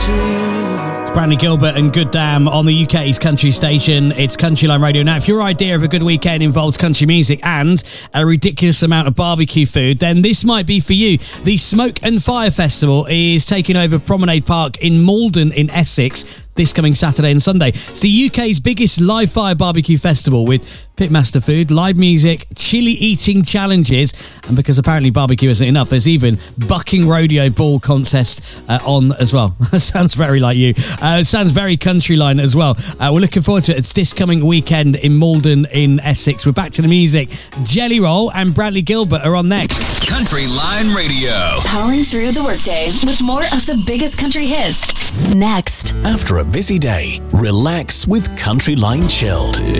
Bradley Gilbert and Good Damn on the UK's country station. It's Countryline Radio. Now, if your idea of a good weekend involves country music and a ridiculous amount of barbecue food, then this might be for you. The Smoke and Fire Festival is taking over Promenade Park in Malden in Essex this coming Saturday and Sunday. It's the UK's biggest live fire barbecue festival with pitmaster food, live music, chili eating challenges, and because apparently barbecue isn't enough, there's even bucking rodeo ball contest on as well. Sounds very like you. Sounds very Countryline as well. We're looking forward to it. It's this coming weekend in Malden in Essex. We're back to the music. Jelly Roll and Bradley Gilbert are on next. Countryline Radio. Powering through the workday with more of the biggest country hits. Next. After a busy day, relax with Countryline Chilled.